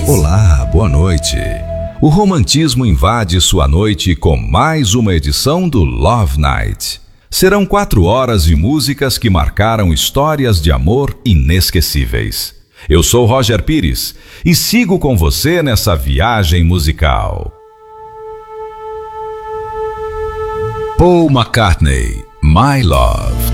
Olá, boa noite. O romantismo invade sua noite com mais uma edição do Love Night. Serão 4 horas de músicas que marcaram histórias de amor inesquecíveis. Eu sou Roger Pires e sigo com você nessa viagem musical. Paul McCartney, My Love.